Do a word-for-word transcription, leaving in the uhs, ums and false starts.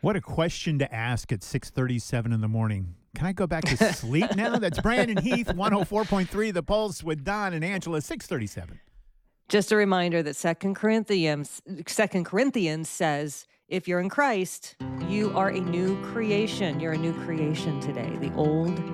What a question to ask at six thirty-seven in the morning. Can I go back to sleep now? That's Brandon Heath, one oh four point three The Pulse with Don and Angela, six thirty-seven. Just a reminder that Second Corinthians Second Corinthians says, if you're in Christ, you are a new creation. You're a new creation today. The old